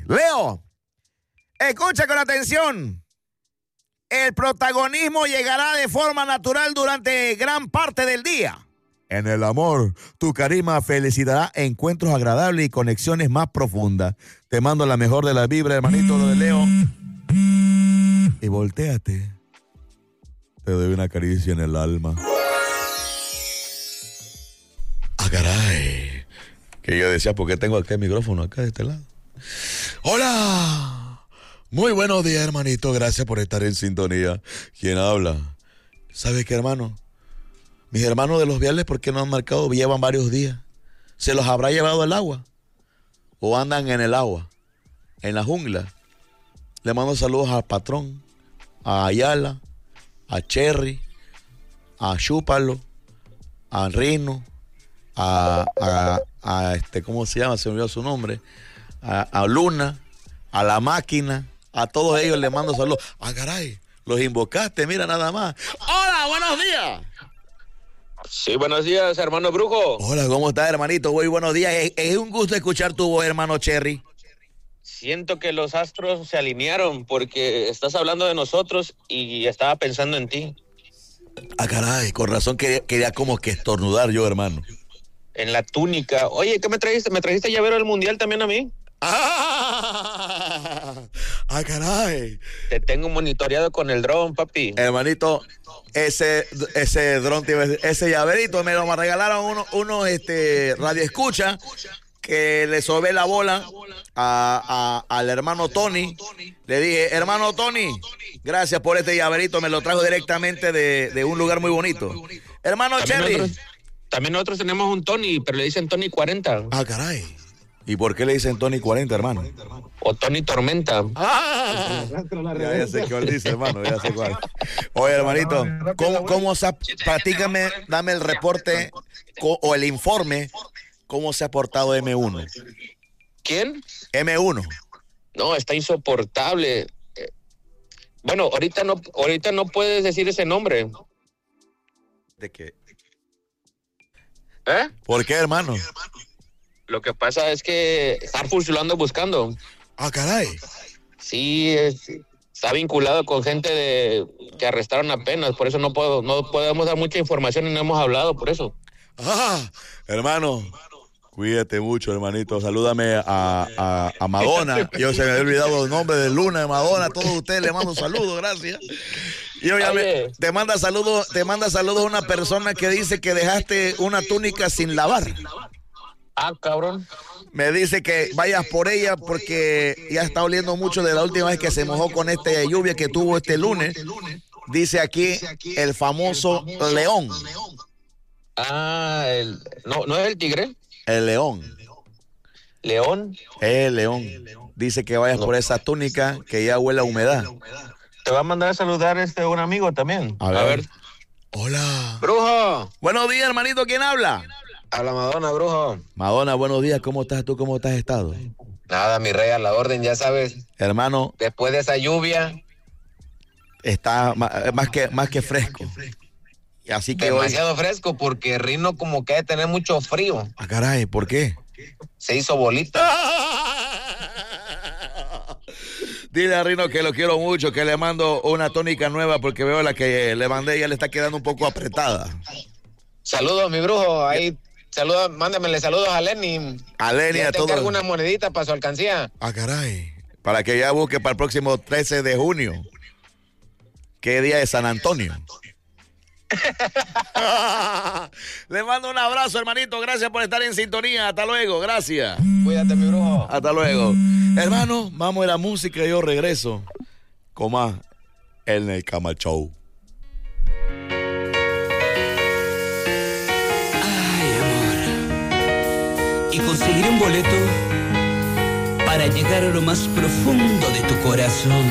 Leo, escucha con atención. El protagonismo llegará de forma natural durante gran parte del día. En el amor, tu carisma felicitará encuentros agradables y conexiones más profundas. Te mando la mejor de las vibras, hermanito de Leo. Y voltéate. Te doy una caricia en el alma. Ah, caray. Que yo decía, ¿por qué tengo acá el micrófono acá de este lado? ¡Hola! Muy buenos días, hermanito. Gracias por estar en sintonía. ¿Quién habla? ¿Sabes qué, hermano? Mis hermanos de los viales, ¿por qué no han marcado? Llevan varios días. ¿Se los habrá llevado el agua? ¿O andan en el agua? ¿En la jungla? Le mando saludos al patrón, a Ayala, a Cherry, a Chúpalo, a Rino, ¿cómo se llama? Se me olvidó su nombre. A Luna, a La Máquina, a todos ellos les mando saludos. Ah, caray, los invocaste, mira nada más. ¡Hola, buenos días! Sí, buenos días, hermano Brujo. Hola, ¿cómo estás, hermanito? Muy buenos días. Es un gusto escuchar tu voz, hermano Cherry. Siento que los astros se alinearon porque estás hablando de nosotros y estaba pensando en ti. Ah, caray, con razón quería como que estornudar yo, hermano. En la túnica. Oye, ¿qué me trajiste? ¿Me trajiste llavero del mundial también a mí? ¡Ah, caray! Te tengo monitoreado con el dron, papi. Hermanito, ese dron, ese llaverito me lo regalaron unos radio escucha que le sobé la bola al hermano Tony. Le dije, hermano Tony, gracias por este llaverito, me lo trajo directamente de un lugar muy bonito. Hermano Cherry. También nosotros tenemos un Tony, pero le dicen Tony 40. Ah, caray. ¿Y por qué le dicen Tony 40, hermano? O Tony Tormenta. ¡Ah! Ya sé cuál dice, hermano, ya sé cuál. Oye, hermanito, platícame, dame el reporte o el informe, ¿cómo se ha portado M1? ¿Quién? M1. No, está insoportable. Bueno, ahorita no puedes decir ese nombre. ¿De qué? ¿Eh? ¿Por qué, hermano? Lo que pasa es que Harfush lo ando buscando. Ah, caray. Sí, está vinculado con gente que arrestaron apenas, por eso no podemos dar mucha información y no hemos hablado por eso. Ah, hermano, cuídate mucho, hermanito. Salúdame a Madonna. Yo se me había olvidado el nombre de Luna, de Madonna. A todos ustedes les mando saludos, gracias. Y obviamente te manda saludos una persona que dice que dejaste una túnica sin lavar. Ah, cabrón. Me dice que vayas por ella porque ya está oliendo mucho de la última vez que se mojó con esta lluvia que tuvo este lunes. Dice aquí el famoso león. Ah, ¿no es el tigre? El león. ¿León? El león. Dice que vayas por esa túnica que ya huele a humedad. Te va a mandar a saludar un amigo también. A ver. Hola. Brujo. Buenos días, hermanito. ¿Quién habla? Habla Madonna, Brujo. Madonna, buenos días. ¿Cómo estás tú? ¿Cómo has estado? Nada, mi rey, a la orden, ya sabes. Hermano. Después de esa lluvia. Está más que fresco. Así que demasiado fresco porque Rino como que debe tener mucho frío. Ah, caray, ¿por qué? Se hizo bolita. Dile a Rino que lo quiero mucho, que le mando una tónica nueva porque veo la que le mandé, ya le está quedando un poco apretada. Saludos, mi brujo. Ahí, saludos, mándamele saludos a Lenny. A Lenny, a todos. Alguna monedita para su alcancía. Ah, caray. Para que ya busque para el próximo 13 de junio. ¿Qué día es San Antonio? Le mando un abrazo, hermanito. Gracias por estar en sintonía. Hasta luego. Gracias. Cuídate, mi brujo. Hasta luego. Hermano, vamos a la música y yo regreso con más en el Cama Show. Ay, amor. Y conseguir un boleto para llegar a lo más profundo de tu corazón.